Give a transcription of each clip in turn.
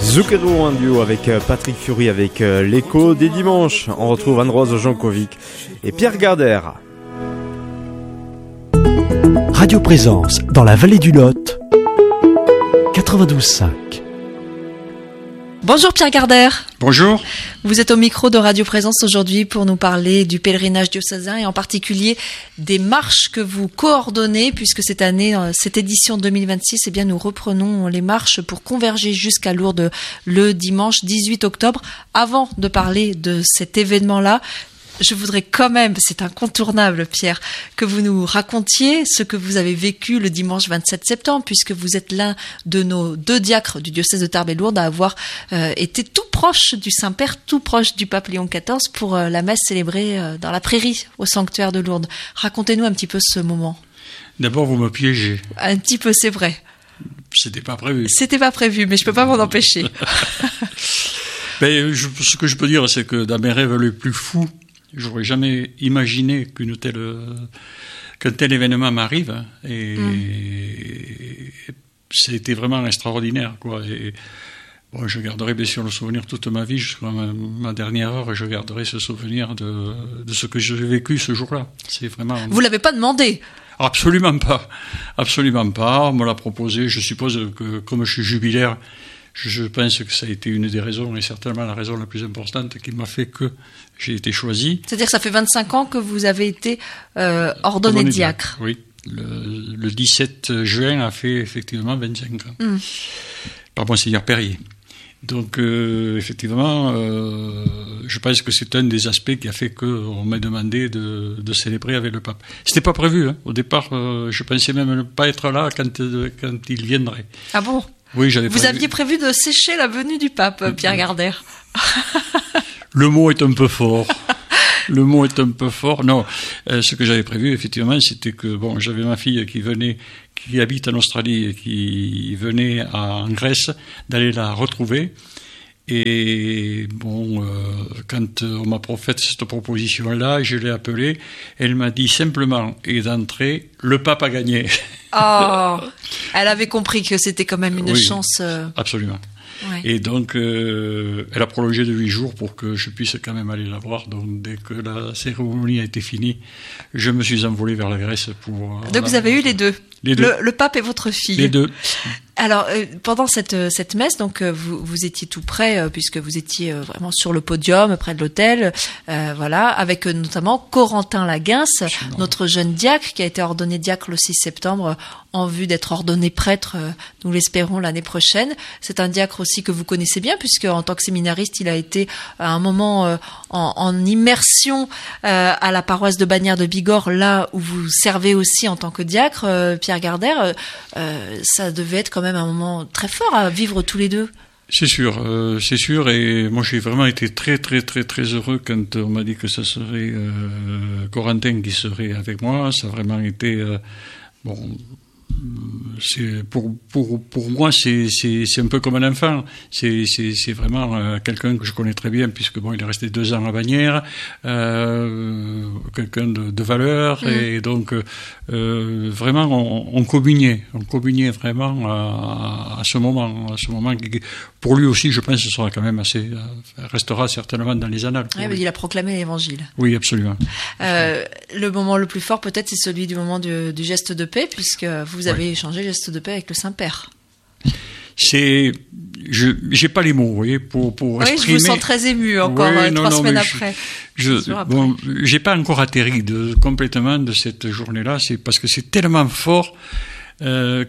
Zucchero en duo avec Patrick Fiori avec l'écho des dimanches. On retrouve Anne-Rose Jankovic et Pierre Gardère. Radio Présence dans la vallée du Lot, 92.5. Bonjour Pierre Gardère. Bonjour. Vous êtes au micro de Radio Présence aujourd'hui pour nous parler du pèlerinage diocésain et en particulier des marches que vous coordonnez, puisque cette année, cette édition 2026, eh bien, nous reprenons les marches pour converger jusqu'à Lourdes le dimanche 18 octobre. Avant de parler de cet événement-là, je voudrais quand même, c'est incontournable Pierre, que vous nous racontiez ce que vous avez vécu le dimanche 27 septembre, puisque vous êtes l'un de nos 2 diacres du diocèse de Tarbes et Lourdes à avoir été tout proche du Saint-Père, tout proche du pape Léon XIV pour la messe célébrée dans la prairie au sanctuaire de Lourdes. Racontez-nous un petit peu ce moment. D'abord, vous me piégez. Un petit peu, c'est vrai. C'était pas prévu. C'était pas prévu, mais je peux pas m'en empêcher. Ce que je peux dire, c'est que dans mes rêves les plus fous, j'aurais jamais imaginé qu'un tel événement m'arrive, et c'était vraiment extraordinaire, quoi. Et bon, je garderai bien sûr le souvenir toute ma vie, jusqu'à ma dernière heure, je garderai ce souvenir de ce que j'ai vécu ce jour-là. C'est vraiment. Vous l'avez pas demandé? Absolument pas, absolument pas. On me l'a proposé. Je suppose que comme je suis jubilaire, je pense que ça a été une des raisons, et certainement la raison la plus importante qui m'a fait que j'ai été choisi. C'est-à-dire que ça fait 25 ans que vous avez été ordonné diacre. Oui, le 17 juin a fait effectivement 25 ans, par Monseigneur Perrier. Donc effectivement, je pense que c'est un des aspects qui a fait qu'on m'a demandé de célébrer avec le pape. C'était pas prévu, hein. Au départ, je pensais même ne pas être là quand il viendrait. Ah bon? Oui, Vous aviez prévu de sécher la venue du pape, Pierre Gardère. Le mot est un peu fort. Le mot est un peu fort. Non, ce que j'avais prévu, effectivement, c'était que bon, j'avais ma fille qui habite en Australie et qui venait en Grèce, d'aller la retrouver. Et bon, quand on m'a fait cette proposition-là, je l'ai appelée. Elle m'a dit simplement et d'entrée, le pape a gagné. Oh, elle avait compris que c'était quand même une chance. Absolument. Ouais. Et donc, elle a prolongé de 8 jours pour que je puisse quand même aller la voir. Donc, dès que la cérémonie a été finie, je me suis envolé vers la Grèce pour... Donc, vous avez eu les deux. Les deux. Le pape et votre fille. Les deux. Alors, pendant cette messe, donc vous étiez tout près, puisque vous étiez vraiment sur le podium, près de l'autel, voilà, avec notamment Corentin Laguince, notre jeune diacre, qui a été ordonné diacre le 6 septembre, en vue d'être ordonné prêtre, nous l'espérons, l'année prochaine. C'est un diacre aussi que vous connaissez bien, puisque en tant que séminariste, il a été à un moment en immersion à la paroisse de Bagnères de Bigorre, là où vous servez aussi en tant que diacre, Pierre Gardère. Ça devait être quand même un moment très fort à vivre tous les deux. C'est sûr, et moi j'ai vraiment été très très très très heureux quand on m'a dit que ça serait Corentin qui serait avec moi. Ça a vraiment été c'est pour moi c'est un peu comme un enfant. C'est vraiment quelqu'un que je connais très bien, puisque bon, il est resté 2 ans à Bagnères, quelqu'un de valeur, et donc vraiment on communiait vraiment à ce moment qui, pour lui aussi, je pense, ce sera quand même restera certainement dans les annales. Oui, il a proclamé l'évangile. Oui, absolument. Le moment le plus fort, peut-être, c'est celui du moment du geste de paix, puisque vous avez échangé geste de paix avec le Saint-Père. J'ai pas les mots, vous voyez, pour exprimer. Je vous sens très ému encore, 3 semaines après. J'ai pas encore atterri complètement de cette journée-là. C'est parce que c'est tellement fort qu'on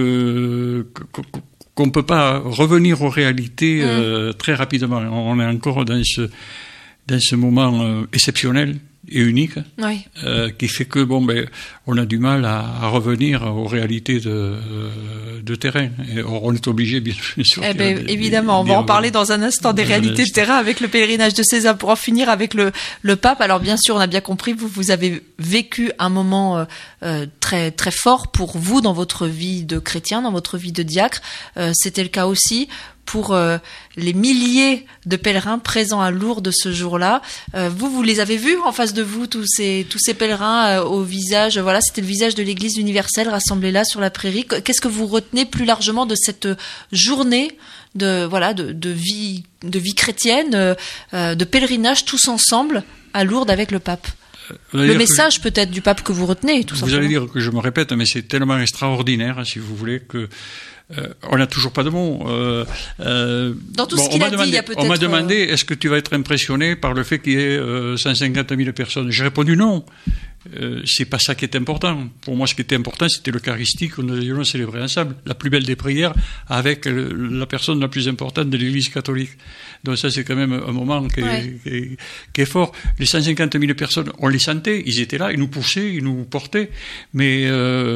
peut pas revenir aux réalités très rapidement. On est encore dans ce moment exceptionnel et unique, qui fait que on a du mal à revenir aux réalités de terrain. Et on est obligé, bien sûr. Évidemment, on va en parler dans un instant des réalités de terrain avec le pèlerinage de César, pour en finir avec le pape. Alors bien sûr, on a bien compris, vous avez vécu un moment très très fort pour vous dans votre vie de chrétien, dans votre vie de diacre. C'était le cas aussi pour les milliers de pèlerins présents à Lourdes ce jour-là. Vous les avez vus en face de vous, tous ces pèlerins au visage, voilà, c'était le visage de l'Église universelle rassemblée là sur la prairie. Qu'est-ce que vous retenez plus largement de cette journée de vie chrétienne, de pèlerinage tous ensemble à Lourdes avec le pape? Le message peut-être du pape que vous retenez, tout simplement. Vous allez dire que je me répète, mais c'est tellement extraordinaire, si vous voulez, que on n'a toujours pas de mots. Dans tout ce qu'il a dit, il y a peut-être... On m'a demandé, est-ce que tu vas être impressionné par le fait qu'il y ait 150 000 personnes? J'ai répondu non. C'est pas ça qui est important. Pour moi, ce qui était important, c'était l'Eucharistie que nous allions célébrer ensemble, la plus belle des prières avec la personne la plus importante de l'Église catholique. Donc ça, c'est quand même un moment qui est fort. Les 150 000 personnes, on les sentait, ils étaient là, ils nous poussaient, ils nous portaient. Mais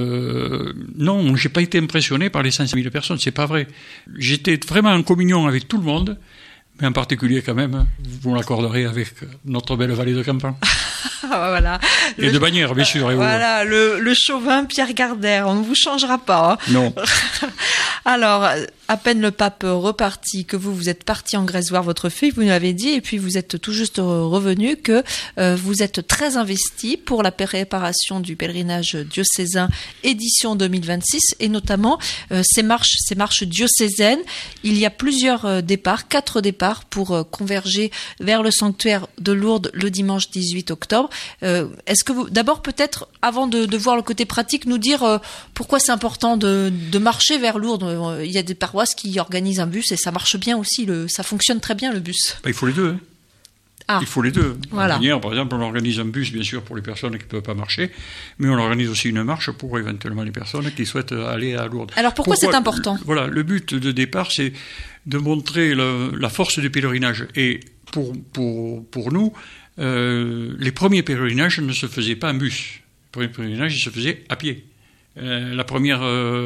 non, j'ai pas été impressionné par les 150 000 personnes, c'est pas vrai. J'étais vraiment en communion avec tout le monde, mais en particulier quand même, vous l'accorderez, avec notre belle vallée de Campan. Voilà. Et de Bagnères, bien sûr. Voilà, le chauvin Pierre Gardère, on ne vous changera pas. Hein. Non. Alors, à peine le pape reparti, que vous êtes parti en Grèce voir votre fille, vous nous l'avez dit, et puis vous êtes tout juste revenu, que vous êtes très investi pour la préparation du pèlerinage diocésain édition 2026, et notamment ces marches diocésaines. Il y a plusieurs départs, 4 départs pour converger vers le sanctuaire de Lourdes le dimanche 18 octobre. Est-ce que vous, d'abord peut-être, avant de voir le côté pratique, nous dire pourquoi c'est important de marcher vers Lourdes? Il y a des paroisses qui organisent un bus et ça marche bien aussi, ça fonctionne très bien le bus. Il faut les deux. Hein. Ah. Il faut les deux. Voilà. Par exemple, on organise un bus, bien sûr, pour les personnes qui ne peuvent pas marcher, mais on organise aussi une marche pour éventuellement les personnes qui souhaitent aller à Lourdes. Alors pourquoi c'est important? Le but de départ, c'est de montrer la force du pèlerinage. Et pour nous, les premiers pèlerinages ne se faisaient pas en bus. Les premiers pèlerinages, ils se faisaient à pied. La première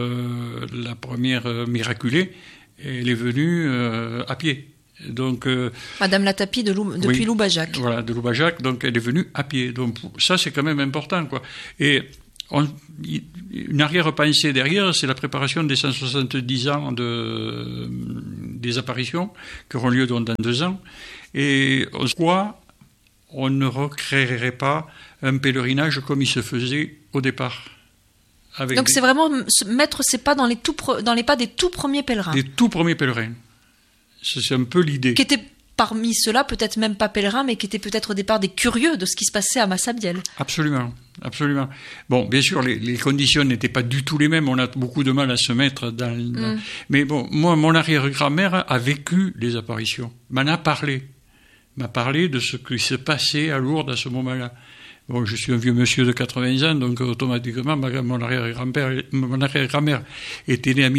miraculée, elle est venue à pied. Donc, Madame Latapie depuis Loubajac. Voilà, de Loubajac, donc elle est venue à pied. Donc ça, c'est quand même important, quoi. Et une arrière-pensée derrière, c'est la préparation des 170 ans des apparitions qui auront lieu dans 2 ans. Et on ne recréerait pas un pèlerinage comme il se faisait au départ. Donc c'est vraiment mettre ses pas dans les pas des tout premiers pèlerins. Des tout premiers pèlerins. C'est un peu l'idée. Qui étaient parmi ceux-là, peut-être même pas pèlerins, mais qui étaient peut-être au départ des curieux de ce qui se passait à Massabielle. Absolument, absolument. Bon, bien sûr, les conditions n'étaient pas du tout les mêmes. On a beaucoup de mal à se mettre dans... Mais bon, moi, mon arrière-grand-mère a vécu les apparitions. M'a parlé de ce qui se passait à Lourdes à ce moment-là. Bon, je suis un vieux monsieur de 80 ans, donc automatiquement, mon arrière-grand-mère était née en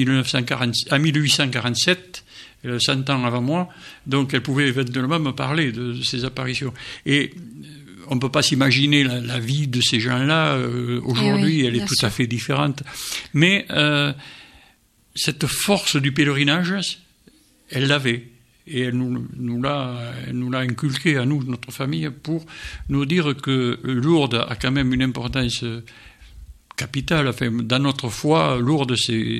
1847, 100 ans avant moi, donc elle pouvait éventuellement me parler de ces apparitions. Et on ne peut pas s'imaginer la vie de ces gens-là aujourd'hui, elle est tout à fait différente. Mais cette force du pèlerinage, elle l'avait. Et elle nous l'a inculqué à nous, notre famille, pour nous dire que Lourdes a quand même une importance capitale. Enfin, dans notre foi, Lourdes,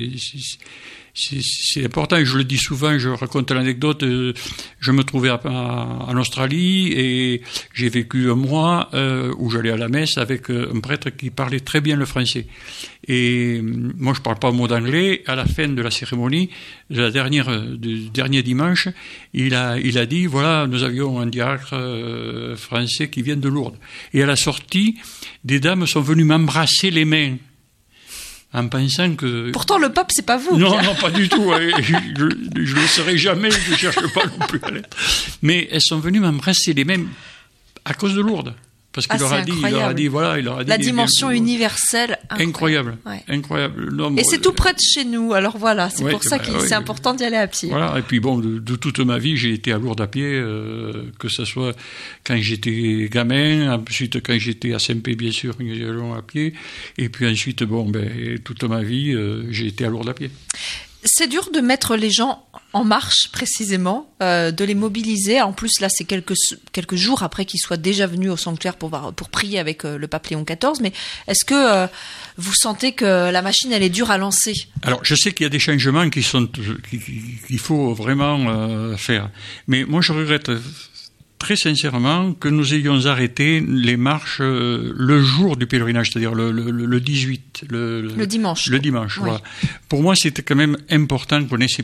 c'est important. Je le dis souvent, je raconte l'anecdote. Je me trouvais en Australie et j'ai vécu un mois où j'allais à la messe avec un prêtre qui parlait très bien le français. Et moi, je parle pas un mot d'anglais. À la fin de la cérémonie, du dernier dimanche, il a dit, voilà, nous avions un diacre français qui vient de Lourdes. Et à la sortie, des dames sont venues m'embrasser les mains. En pensant que... Pourtant, le pape, c'est pas vous. Non, pas du tout. Je le serai jamais, je ne cherche pas non plus à l'être. Mais elles sont venues m'embrasser les mains à cause de Lourdes. Parce qu'il leur a dit, la dimension universelle. Incroyable. Ouais. Incroyable. Et c'est tout près de chez nous. Alors voilà, c'est pour ça que c'est important d'y aller à pied. Voilà. Et puis bon, de toute ma vie, j'ai été à Lourdes à pied, que ce soit quand j'étais gamin, ensuite quand j'étais à Saint-Pé, bien sûr, nous y allons à pied. Et puis ensuite, toute ma vie, j'ai été à Lourdes à pied. C'est dur de mettre les gens en marche, précisément, de les mobiliser. En plus, là, c'est quelques jours après qu'ils soient déjà venus au sanctuaire pour prier avec le pape Léon XIV. Mais est-ce que vous sentez que la machine, elle est dure à lancer? Alors, je sais qu'il y a des changements qu'il faut vraiment faire. Mais moi, je regrette très sincèrement que nous ayons arrêté les marches le jour du pèlerinage, c'est-à-dire le 18, le dimanche. Le dimanche, oui. Voilà. Pour moi, c'était quand même important qu'on ait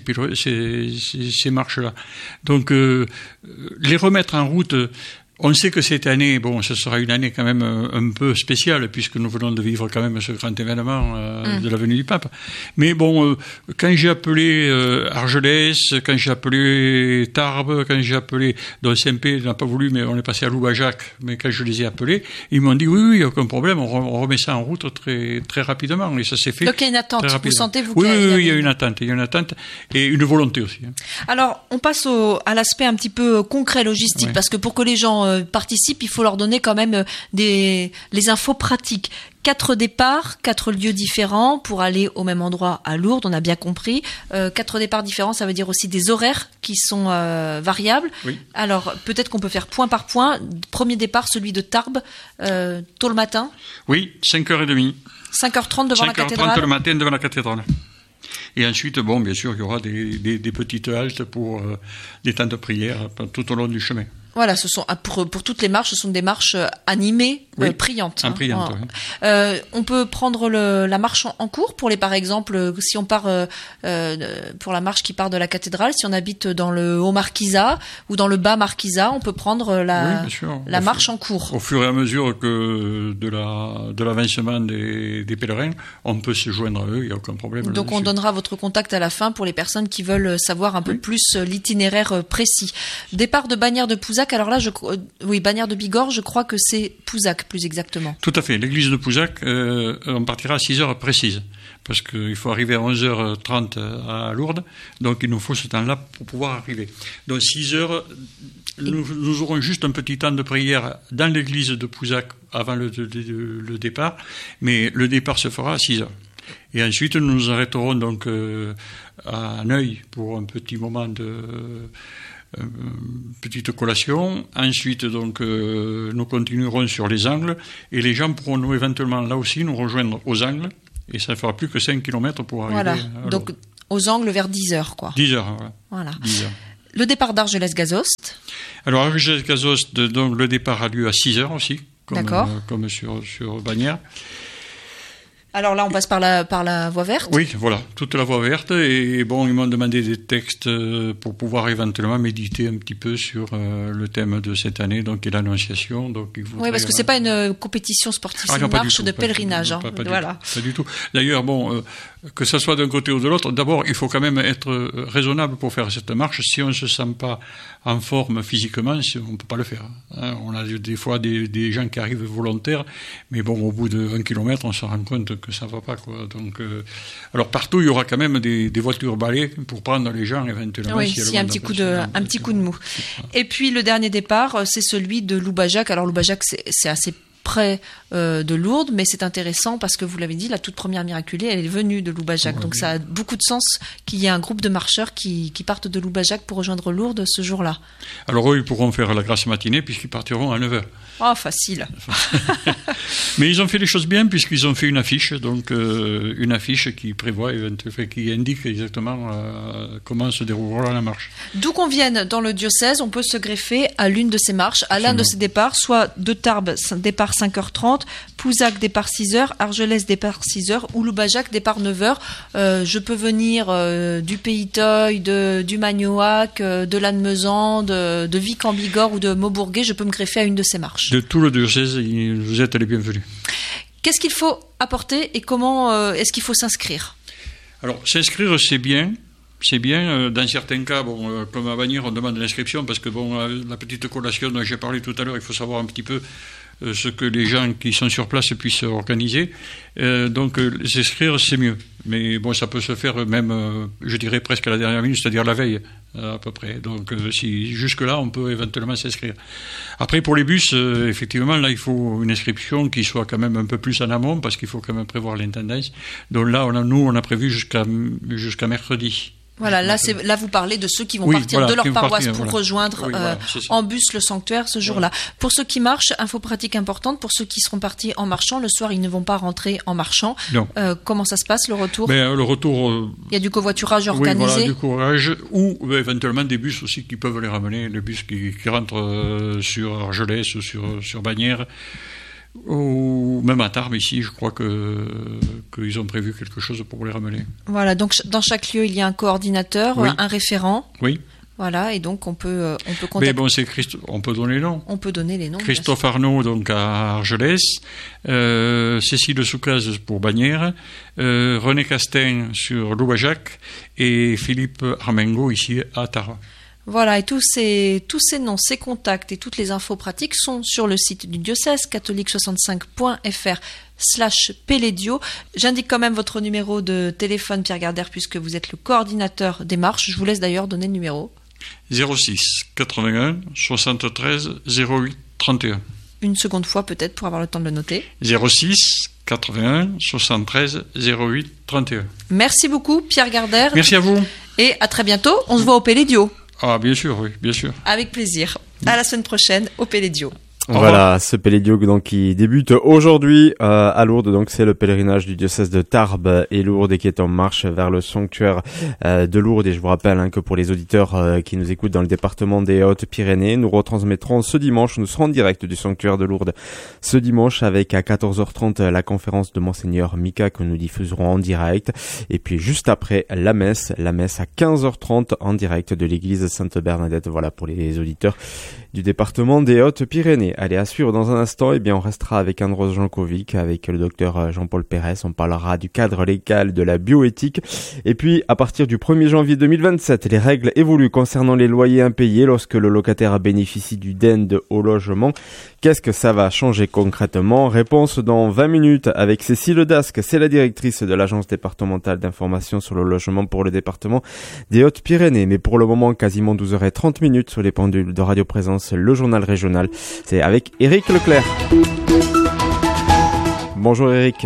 ces marches-là. Donc, les remettre en route. On sait que cette année, ce sera une année quand même un peu spéciale, puisque nous venons de vivre quand même ce grand événement de la venue du pape. Mais quand j'ai appelé Argelès, quand j'ai appelé Tarbes, quand j'ai appelé Saint-Pé, n'a pas voulu, mais on est passé à Loubajac, mais quand je les ai appelés, ils m'ont dit oui, il n'y a aucun problème, on remet ça en route très, très rapidement, et ça s'est fait. Donc il y a une attente, vous sentez Oui, il y a une attente, et une volonté aussi. Alors, on passe à l'aspect un petit peu concret, logistique, parce que pour que les gens participent, il faut leur donner quand même les infos pratiques. 4 départs, 4 lieux différents pour aller au même endroit à Lourdes, on a bien compris. 4 départs différents, ça veut dire aussi des horaires qui sont variables. Oui. Alors, peut-être qu'on peut faire point par point. Premier départ, celui de Tarbes, tôt le matin. Oui, 5h30. 5h30 devant la cathédrale. 5h30 le matin devant la cathédrale. Et ensuite, bien sûr, il y aura des petites haltes pour des temps de prière tout au long du chemin. Voilà, ce sont pour toutes les marches, ce sont des marches animées, priantes. Priantes, oui. On peut prendre la marche en cours pour par exemple, si on part pour la marche qui part de la cathédrale, si on habite dans le Haut Marquisat ou dans le Bas Marquisat, on peut prendre la marche en cours. Au fur et à mesure que de l'avancement des pèlerins, on peut se joindre à eux, il n'y a aucun problème. Donc on donnera votre contact à la fin pour les personnes qui veulent savoir un peu plus l'itinéraire précis. Départ de Bagnères de Pouzac. Alors là, Bagnères de Bigorre, je crois que c'est Pouzac, plus exactement. Tout à fait. L'église de Pouzac, on partira à 6h précises, parce qu'il faut arriver à 11h30 à Lourdes, donc il nous faut ce temps-là pour pouvoir arriver. Donc 6h, nous aurons juste un petit temps de prière dans l'église de Pouzac avant le départ, mais le départ se fera à 6h. Et ensuite, nous nous arrêterons donc à Neuil pour un petit moment petite collation. Ensuite, donc, nous continuerons sur les Angles et les gens pourront nous éventuellement là aussi nous rejoindre aux Angles et ça ne fera plus que 5 km pour arriver. Voilà, donc aux Angles vers 10h, quoi. 10h, voilà. 10h. Le départ d'Argelès-Gazost. Alors, Argelès-Gazost, donc, le départ a lieu à 6h aussi, comme sur Bagnères. Alors là, on passe par la voie verte. Oui, voilà, toute la voie verte. Et ils m'ont demandé des textes pour pouvoir éventuellement méditer un petit peu sur le thème de cette année, donc qui est l'Annonciation. Oui, parce que c'est pas une compétition sportive, c'est une marche de pèlerinage. Pas du tout. D'ailleurs, que ce soit d'un côté ou de l'autre, d'abord, il faut quand même être raisonnable pour faire cette marche. Si on ne se sent pas en forme physiquement, on ne peut pas le faire. On a des fois des gens qui arrivent volontaires, mais au bout de 1 kilomètre, on se rend compte que ça ne va pas, quoi. Donc, alors partout, il y aura quand même des voitures balais pour prendre les gens éventuellement. Oui, s'il y a un petit coup de mou. Et puis le dernier départ, c'est celui de Loubajac. Alors Loubajac, c'est assez près de Lourdes, mais c'est intéressant parce que vous l'avez dit, la toute première Miraculée, elle est venue de Loubajac. Donc ça a beaucoup de sens qu'il y ait un groupe de marcheurs qui partent de Loubajac pour rejoindre Lourdes ce jour-là. Alors eux, ils pourront faire la grasse matinée puisqu'ils partiront à 9h. Oh, facile. Mais ils ont fait les choses bien puisqu'ils ont fait une affiche, donc une affiche qui prévoit, qui indique exactement comment se déroulera la marche. D'où qu'on vienne dans le diocèse, on peut se greffer à l'une de ces marches, à l'un de ces départs, soit de Tarbes, départ 5h30, Pouzac, départ 6h, Argelès, départ 6h, ou Loubajac, départ 9h. Je peux venir du Pays Toy, du Magnoac, de Lannemezan, de Vic-en-Bigorre ou de Maubourguet, je peux me greffer à une de ces marches. De tout le diocèse, vous êtes les bienvenus. Qu'est-ce qu'il faut apporter et comment est-ce qu'il faut s'inscrire ? Alors, s'inscrire, c'est bien. C'est bien. Dans certains cas, comme à Bagnères, on demande l'inscription parce que la petite collation dont j'ai parlé tout à l'heure, il faut savoir un petit peu ce que les gens qui sont sur place puissent organiser. Donc s'inscrire, c'est mieux. Mais bon, ça peut se faire même, je dirais presque à la dernière minute, c'est-à-dire la veille, à peu près. Donc si jusque-là, on peut éventuellement s'inscrire. Après, pour les bus, effectivement, là, il faut une inscription qui soit quand même un peu plus en amont, parce qu'il faut quand même prévoir l'intendance. Donc là, on a prévu jusqu'à mercredi. Voilà, là vous parlez de ceux qui vont partir de leur paroisse pour rejoindre en bus le sanctuaire ce jour-là. Pour ceux qui marchent, info pratique importante, pour ceux qui seront partis en marchant, le soir ils ne vont pas rentrer en marchant. Comment ça se passe le retour ? Le retour... il y a du covoiturage organisé ? Oui, voilà, du courage, ou éventuellement des bus aussi qui peuvent les ramener, les bus qui rentrent sur Argelès ou sur Bagnères. Ou même à Tarbes ici, je crois qu'ils ont prévu quelque chose pour les ramener. Voilà, donc dans chaque lieu il y a un coordinateur, un référent. Oui. Voilà, et donc on peut contacter. Mais bon, on peut donner les noms. On peut donner les noms. Christophe Arnaud donc à Argelès, Cécile Soucaz pour Bagnères, René Castin sur Loubajac et Philippe Armengo ici à Tarbes. Voilà, et tous ces noms, ces contacts et toutes les infos pratiques sont sur le site du diocèse, catholique65.fr/Pélédio. J'indique quand même votre numéro de téléphone, Pierre Gardère, puisque vous êtes le coordinateur des marches. Je vous laisse d'ailleurs donner le numéro. 06 81 73 08 31. Une seconde fois peut-être pour avoir le temps de le noter. 06 81 73 08 31. Merci beaucoup, Pierre Gardère. Merci à vous. Et à très bientôt. On se voit au Pélédio. Ah, bien sûr, oui, bien sûr. Avec plaisir. À la semaine prochaine au Pélédio. Voilà, ce Pélédio donc qui débute aujourd'hui à Lourdes. Donc c'est le pèlerinage du diocèse de Tarbes et Lourdes qui est en marche vers le sanctuaire de Lourdes. Et je vous rappelle que pour les auditeurs qui nous écoutent dans le département des Hautes-Pyrénées, nous retransmettrons ce dimanche, nous serons en direct du sanctuaire de Lourdes ce dimanche avec à 14h30 la conférence de Monseigneur Mika que nous diffuserons en direct. Et puis juste après la messe à 15h30 en direct de l'église Sainte-Bernadette. Voilà pour les auditeurs du département des Hautes-Pyrénées. Allez, à suivre dans un instant, on restera avec Andros Jankovic, avec le docteur Jean-Paul Pérez. On parlera du cadre légal de la bioéthique. Et puis, à partir du 1er janvier 2027, les règles évoluent concernant les loyers impayés lorsque le locataire bénéficie du DEN au logement. Qu'est-ce que ça va changer concrètement ? Réponse dans 20 minutes avec Cécile Dasque. C'est la directrice de l'agence départementale d'information sur le logement pour le département des Hautes-Pyrénées. Mais pour le moment, quasiment 12h30 sur les pendules de Radio Présence, le journal régional. C'est avec Éric Leclerc. Bonjour Éric.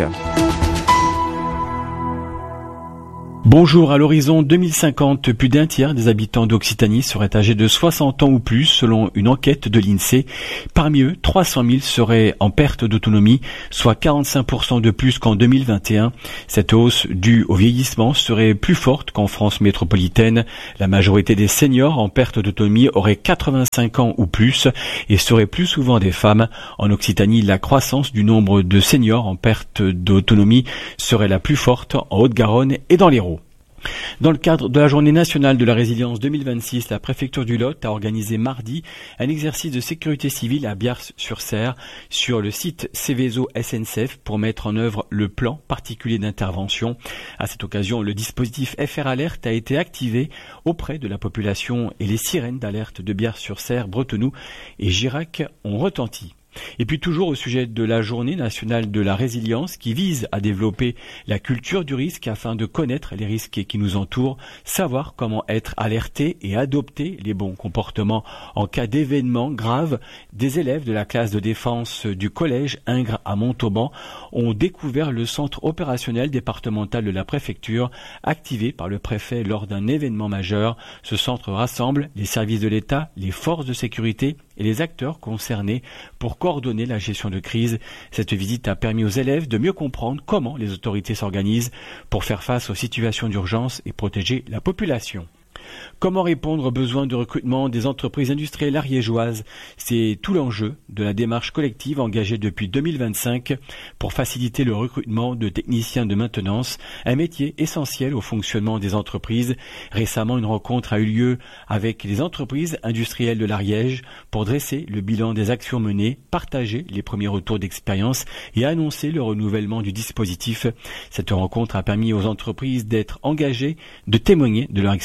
Bonjour, à l'horizon 2050, plus d'un tiers des habitants d'Occitanie seraient âgés de 60 ans ou plus, selon une enquête de l'INSEE. Parmi eux, 300 000 seraient en perte d'autonomie, soit 45% de plus qu'en 2021. Cette hausse due au vieillissement serait plus forte qu'en France métropolitaine. La majorité des seniors en perte d'autonomie auraient 85 ans ou plus et seraient plus souvent des femmes. En Occitanie, la croissance du nombre de seniors en perte d'autonomie serait la plus forte en Haute-Garonne et dans l'Hérault. Dans le cadre de la Journée nationale de la résilience 2026, la préfecture du Lot a organisé mardi un exercice de sécurité civile à Biars-sur-Cère sur le site Céveso SNCF pour mettre en œuvre le plan particulier d'intervention. À cette occasion, le dispositif FR Alerte a été activé auprès de la population et les sirènes d'alerte de Biars-sur-Cère, Bretenoux et Girac ont retenti. Et puis toujours au sujet de la Journée nationale de la résilience qui vise à développer la culture du risque afin de connaître les risques qui nous entourent, savoir comment être alerté et adopter les bons comportements en cas d'événements graves. Des élèves de la classe de défense du collège Ingres à Montauban ont découvert le centre opérationnel départemental de la préfecture activé par le préfet lors d'un événement majeur. Ce centre rassemble les services de l'État, les forces de sécurité et les acteurs concernés pour coordonner la gestion de crise. Cette visite a permis aux élèves de mieux comprendre comment les autorités s'organisent pour faire face aux situations d'urgence et protéger la population. Comment répondre aux besoins de recrutement des entreprises industrielles ariégeoises ? C'est tout l'enjeu de la démarche collective engagée depuis 2025 pour faciliter le recrutement de techniciens de maintenance, un métier essentiel au fonctionnement des entreprises. Récemment, une rencontre a eu lieu avec les entreprises industrielles de l'Ariège pour dresser le bilan des actions menées, partager les premiers retours d'expérience et annoncer le renouvellement du dispositif. Cette rencontre a permis aux entreprises d'être engagées, de témoigner de leur expérience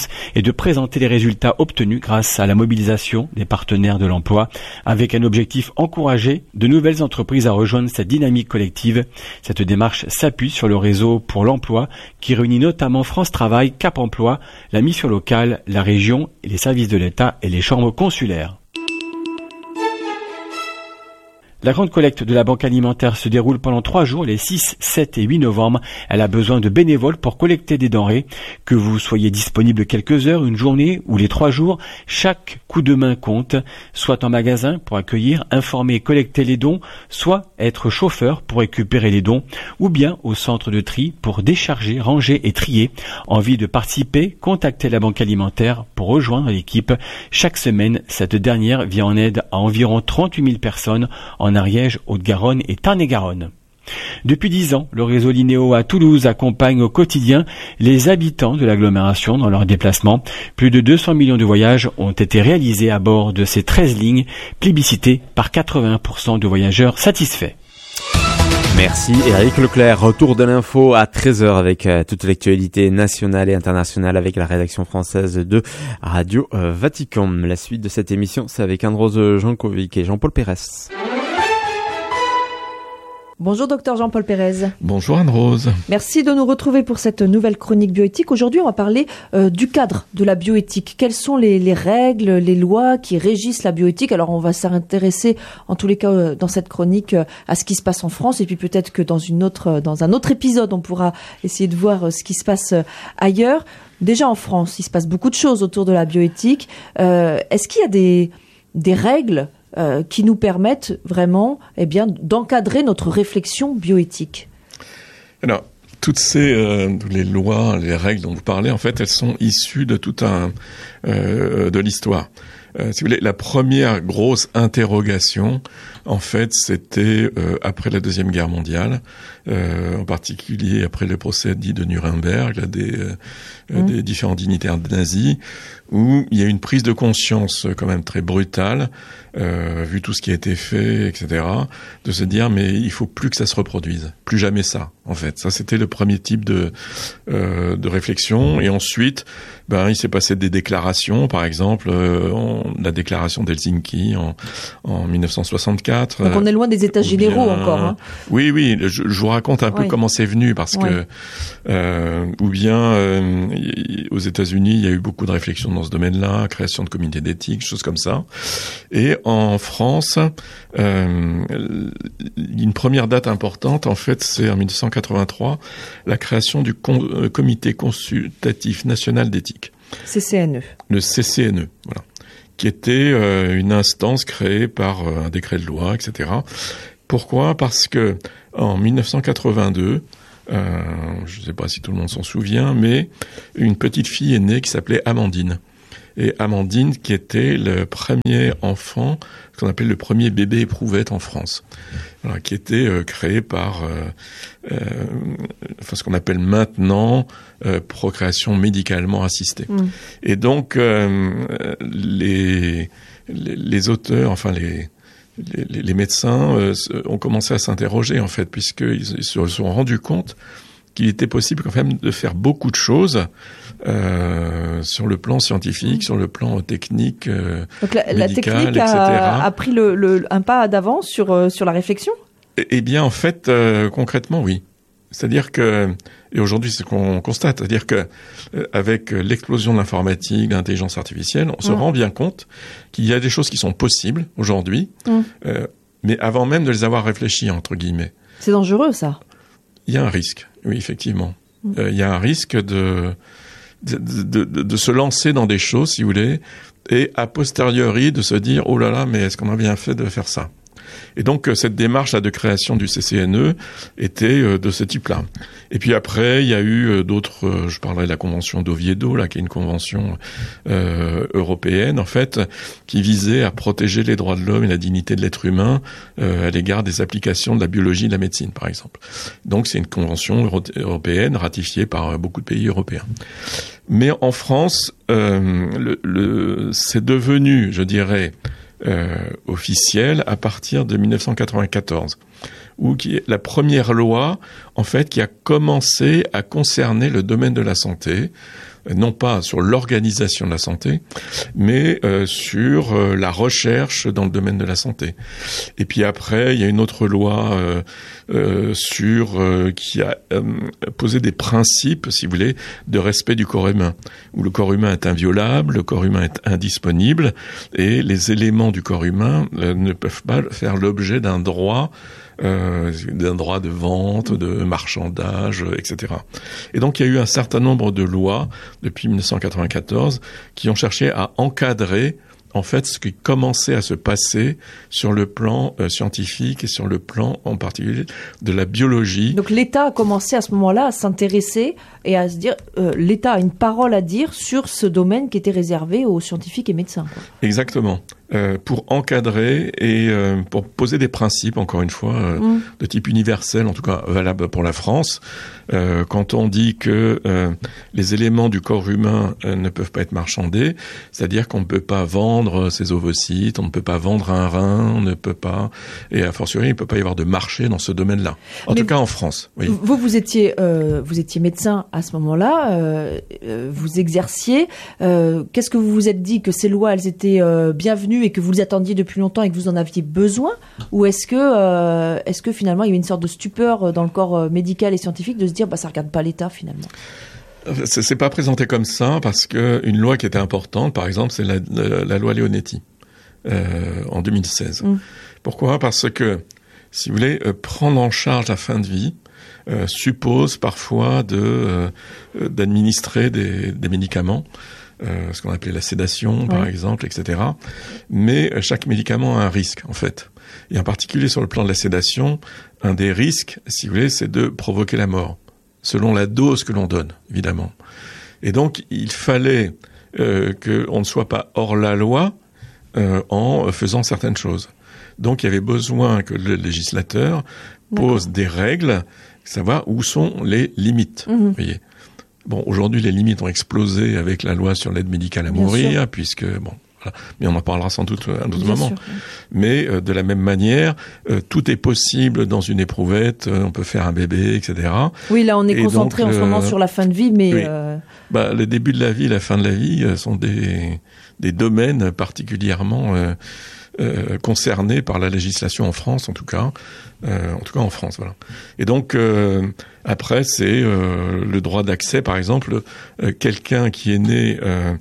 France est de présenter les résultats obtenus grâce à la mobilisation des partenaires de l'emploi, avec un objectif encourager de nouvelles entreprises à rejoindre cette dynamique collective. Cette démarche s'appuie sur le réseau pour l'emploi qui réunit notamment France Travail, Cap Emploi, la mission locale, la région, les services de l'État et les chambres consulaires. La grande collecte de la Banque alimentaire se déroule pendant 3 jours, les 6, 7 et 8 novembre. Elle a besoin de bénévoles pour collecter des denrées. Que vous soyez disponible quelques heures, une journée ou les 3 jours, chaque coup de main compte. Soit en magasin pour accueillir, informer et collecter les dons, soit être chauffeur pour récupérer les dons, ou bien au centre de tri pour décharger, ranger et trier. Envie de participer? Contactez la Banque alimentaire pour rejoindre l'équipe. Chaque semaine, cette dernière vient en aide à environ 38 000 personnes en Ariège, Haute-Garonne et Tarn-et-Garonne. Depuis 10 ans, le réseau Linéo à Toulouse accompagne au quotidien les habitants de l'agglomération dans leurs déplacements. Plus de 200 millions de voyages ont été réalisés à bord de ces 13 lignes, plébiscitées par 80% de voyageurs satisfaits. Merci Eric Leclerc. Retour de l'info à 13h avec toute l'actualité nationale et internationale avec la rédaction française de Radio Vatican. La suite de cette émission, c'est avec Anne-Rose Jankovic et Jean-Paul Pérez. Bonjour docteur Jean-Paul Pérez. Bonjour Anne-Rose. Merci de nous retrouver pour cette nouvelle chronique bioéthique. Aujourd'hui, on va parler du cadre de la bioéthique. Quelles sont les règles, les lois qui régissent la bioéthique? Alors, on va s'intéresser, en tous les cas, dans cette chronique, à ce qui se passe en France. Et puis peut-être que dans un autre épisode, on pourra essayer de voir ce qui se passe ailleurs. Déjà en France, il se passe beaucoup de choses autour de la bioéthique. Est-ce qu'il y a des règles qui nous permettent vraiment d'encadrer notre réflexion bioéthique? Alors, toutes les lois, les règles dont vous parlez, en fait, elles sont issues de de l'histoire. Si vous voulez, la première grosse interrogation, en fait, c'était après la Deuxième Guerre mondiale, en particulier après le procès dit de Nuremberg, des différents dignitaires nazis, où il y a une prise de conscience quand même très brutale, vu tout ce qui a été fait, etc., de se dire mais il faut plus que ça se reproduise, plus jamais ça, en fait. Ça, c'était le premier type de réflexion. Et ensuite, il s'est passé des déclarations, par exemple, la déclaration d'Helsinki en 1964. Donc on est loin des États généraux encore. Hein. Oui, je vous raconte un peu comment c'est venu, parce que aux États-Unis, il y a eu beaucoup de réflexions dans ce domaine-là, création de comités d'éthique, choses comme ça. Et en France, une première date importante, en fait, c'est en 1983, la création du Comité consultatif national d'éthique. CCNE. Le CCNE, voilà, qui était une instance créée par un décret de loi, etc. Pourquoi ? Parce que en 1982, je ne sais pas si tout le monde s'en souvient, mais une petite fille est née qui s'appelait Amandine. Et Amandine, qui était le premier enfant, ce qu'on appelle le premier bébé éprouvette en France, voilà, qui était créé par ce qu'on appelle maintenant procréation médicalement assistée. Et donc les auteurs, les médecins ont commencé à s'interroger, en fait, puisqu'ils se sont rendus compte qu'il était possible quand même de faire beaucoup de choses sur le plan scientifique, sur le plan technique, donc la technique etc. a pris un pas d'avance sur la réflexion? Eh bien, en fait, concrètement, oui. C'est-à-dire que, et aujourd'hui c'est ce qu'on constate, c'est-à-dire que avec l'explosion de l'informatique, de l'intelligence artificielle, on se rend bien compte qu'il y a des choses qui sont possibles aujourd'hui, mais avant même de les avoir réfléchies, entre guillemets. C'est dangereux, ça. Il y a un risque, oui, effectivement. Il y a un risque de se lancer dans des choses, si vous voulez, et a posteriori de se dire « Oh là là, mais est-ce qu'on a bien fait de faire ça ?» Et donc, cette démarche-là de création du CCNE était de ce type-là. Et puis après, il y a eu d'autres, je parlerai de la convention d'Oviedo, là, qui est une convention européenne, en fait, qui visait à protéger les droits de l'homme et la dignité de l'être humain à l'égard des applications de la biologie et de la médecine, par exemple. Donc, c'est une convention européenne ratifiée par beaucoup de pays européens. Mais en France, c'est devenu, je dirais, officielle à partir de 1994, où qui est la première loi, en fait, qui a commencé à concerner le domaine de la santé, non pas sur l'organisation de la santé, mais sur la recherche dans le domaine de la santé. Et puis après, il y a une autre loi qui a posé des principes, si vous voulez, de respect du corps humain, où le corps humain est inviolable, le corps humain est indisponible, et les éléments du corps humain ne peuvent pas faire l'objet d'un droit de vente, de marchandage, etc. Et donc il y a eu un certain nombre de lois depuis 1994 qui ont cherché à encadrer en fait ce qui commençait à se passer sur le plan scientifique et sur le plan en particulier de la biologie. Donc l'État a commencé à ce moment-là à s'intéresser et à se dire, l'État a une parole à dire sur ce domaine qui était réservé aux scientifiques et médecins, quoi. Exactement. Pour encadrer et pour poser des principes, encore une fois, de type universel, en tout cas valable pour la France. Quand on dit que les éléments du corps humain ne peuvent pas être marchandés, c'est-à-dire qu'on ne peut pas vendre ses ovocytes, on ne peut pas vendre un rein, on ne peut pas, et a fortiori, il ne peut pas y avoir de marché dans ce domaine-là. En tout cas en France. Oui. Vous étiez médecin à ce moment-là, vous exerciez. Qu'est-ce que vous vous êtes dit, que ces lois, elles étaient bienvenues et que vous les attendiez depuis longtemps et que vous en aviez besoin, ou est-ce que finalement il y a une sorte de stupeur dans le corps médical et scientifique de se dire ça regarde pas l'État finalement? C'est pas présenté comme ça parce que une loi qui était importante, par exemple, c'est la loi Leonetti en 2016. Pourquoi? Parce que, si vous voulez, prendre en charge la fin de vie suppose parfois d'administrer des médicaments. Ce qu'on appelait la sédation, par exemple, etc. Mais chaque médicament a un risque, en fait. Et en particulier sur le plan de la sédation, un des risques, si vous voulez, c'est de provoquer la mort, selon la dose que l'on donne, évidemment. Et donc, il fallait qu'on ne soit pas hors la loi en faisant certaines choses. Donc, il y avait besoin que le législateur pose des règles, savoir où sont les limites, vous voyez. Bon, aujourd'hui, les limites ont explosé avec la loi sur l'aide médicale à mourir, puisque, voilà. Mais on en parlera sans doute à un autre moment. Sûr. Mais de la même manière, tout est possible dans une éprouvette, on peut faire un bébé, etc. Oui, là, on est concentré en ce moment sur la fin de vie, mais... Oui. Le début de la vie et la fin de la vie sont des domaines particulièrement concernés par la législation en France, en tout cas en France, voilà. Et donc après, c'est le droit d'accès, par exemple, quelqu'un qui est né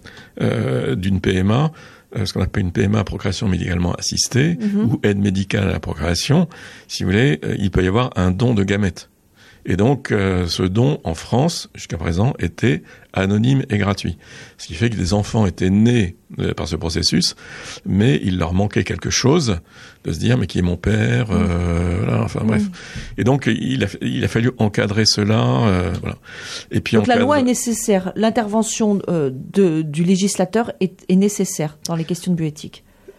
d'une PMA, ce qu'on appelle une PMA, procréation médicalement assistée, ou aide médicale à la procréation, si vous voulez, il peut y avoir un don de gamètes. Et donc, ce don, en France, jusqu'à présent, était anonyme et gratuit. Ce qui fait que des enfants étaient nés par ce processus, mais il leur manquait quelque chose de se dire, mais qui est mon père, voilà, enfin bref. Et donc, il a fallu encadrer cela, voilà. Et puis donc la loi est nécessaire, l'intervention du législateur est nécessaire dans les questions de bioéthique.